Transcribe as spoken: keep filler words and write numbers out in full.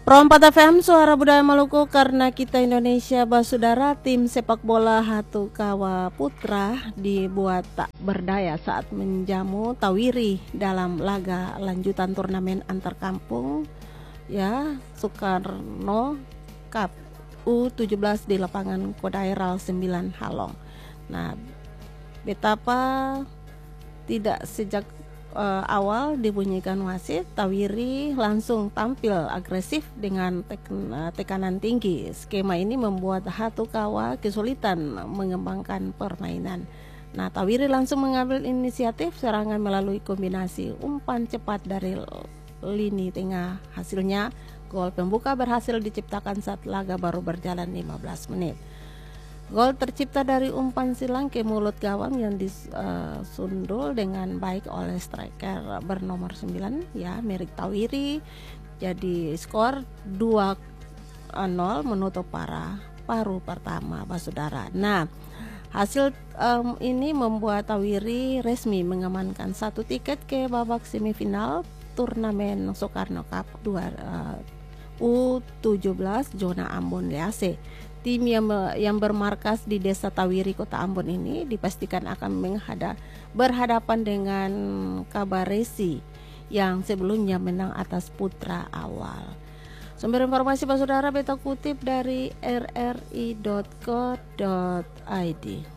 Pro empat F M Suara Budaya Maluku, karena kita Indonesia basudara. Tim sepak bola Hatukawa Putra dibuat tak berdaya saat menjamu Tawiri dalam laga lanjutan turnamen antar kampung ya Soekarno Cup U tujuh belas di lapangan Kodairal sembilan Halong. Nah, betapa tidak sejak Uh, awal dibunyikan wasit, Tawiri langsung tampil agresif dengan tek- tekanan tinggi. Skema ini membuat Hatukawa kesulitan mengembangkan permainan. Nah, Tawiri langsung mengambil inisiatif serangan melalui kombinasi umpan cepat dari lini tengah. Hasilnya, gol pembuka berhasil diciptakan saat laga baru berjalan lima belas menit. Gol tercipta dari umpan silang ke mulut gawang yang disundul dengan baik oleh striker bernomor sembilan ya Merik Tawiri. Jadi skor dua nol menutup para paruh pertama basudara. Nah, hasil um, ini membuat Tawiri resmi mengamankan satu tiket ke babak semifinal turnamen Soekarno Cup dua, uh, U tujuh belas zona Ambon D A C. Tim yang, yang bermarkas di Desa Tawiri, Kota Ambon ini dipastikan akan menghadap, berhadapan dengan Kabaresi yang sebelumnya menang atas Putra awal. Sumber informasi basudara beta kutip dari r r i dot co dot i d.